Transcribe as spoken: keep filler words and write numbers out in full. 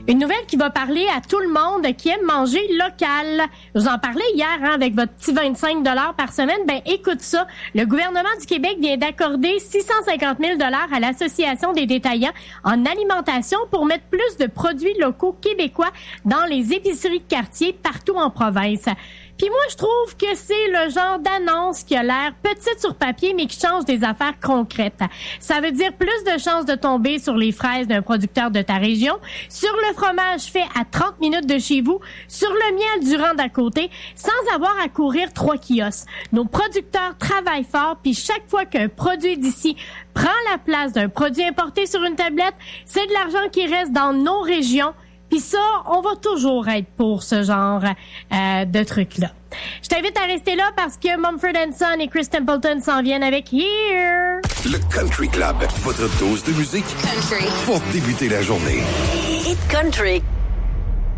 Une nouvelle qui va parler à tout le monde qui aime manger local. Je vous en parlais hier hein, avec votre petit vingt-cinq dollars par semaine. Ben écoute ça, le gouvernement du Québec vient d'accorder six cent cinquante mille dollars à l'Association des détaillants en alimentation pour mettre plus de produits locaux québécois dans les épiceries de quartier partout en province. Puis moi, je trouve que c'est le genre d'annonce qui a l'air petite sur papier, mais qui change des affaires concrètes. Ça veut dire plus de chances de tomber sur les fraises d'un producteur de ta région, sur le fromage fait à trente minutes de chez vous, sur le miel du rang d'à côté, sans avoir à courir trois kiosques. Nos producteurs travaillent fort, puis chaque fois qu'un produit d'ici prend la place d'un produit importé sur une tablette, c'est de l'argent qui reste dans nos régions. Puis ça, on va toujours être pour ce genre euh, de trucs-là. Je t'invite à rester là parce que Mumford and Son et Chris Templeton s'en viennent avec Here. Le Country Club, votre dose de musique Country. pour débuter la journée. Hit Country.